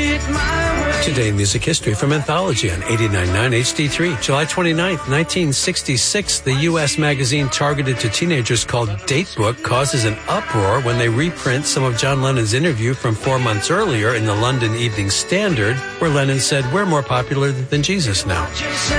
Today in Music History from Anthology on 89.9 HD3. July 29th, 1966, the U.S. magazine targeted to teenagers called Datebook causes an uproar when they reprint some of John Lennon's interview from 4 months earlier in the London Evening Standard, where Lennon said, "We're more popular than Jesus now."